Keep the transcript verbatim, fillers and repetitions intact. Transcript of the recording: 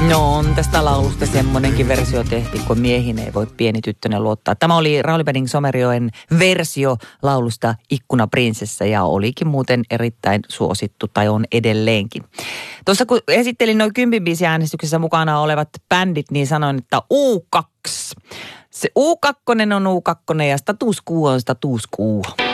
No on tästä laulusta semmoinenkin versio tehty, kun miehin ei voi pieni tyttönen luottaa. Tämä oli Rauli Penning Somerjoen versio laulusta Ikkunaprinsessa ja olikin muuten erittäin suosittu tai on edelleenkin. Tuossa kun esittelin noin kympin biisin äänestyksessä mukana olevat bändit, niin sanoin, että U kaksi. Se U kaksi on U kaksi ja status quo on status quo.